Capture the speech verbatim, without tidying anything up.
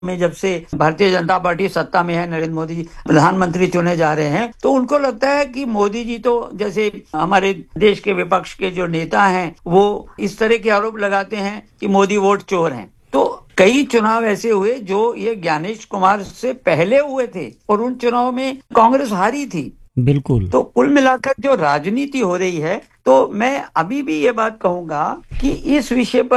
में जब से भारतीय जनता पार्टी सत्ता में है, नरेंद्र मोदी जी प्रधानमंत्री चुने जा रहे हैं, तो उनको लगता है कि मोदी जी तो जैसे हमारे देश के विपक्ष के जो नेता हैं वो इस तरह के आरोप लगाते हैं कि मोदी वोट चोर हैं। तो कई चुनाव ऐसे हुए जो ये ज्ञानेश कुमार से पहले हुए थे और उन चुनाव में कांग्रेस हारी थी। बिल्कुल। तो कुल मिलाकर जो राजनीति हो रही है, तो मैं अभी भी ये बात कहूंगा कि इस विषय पर